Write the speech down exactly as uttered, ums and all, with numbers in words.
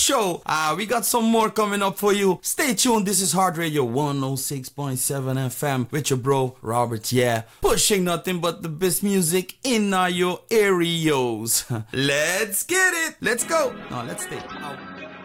show. Uh, we got some more coming up for you. Stay tuned. This is Heart Radio one oh six point seven F M with your bro, Robert. Yeah, pushing nothing but the best music in uh, your areas. Let's get it. Let's go. No, let's stay out.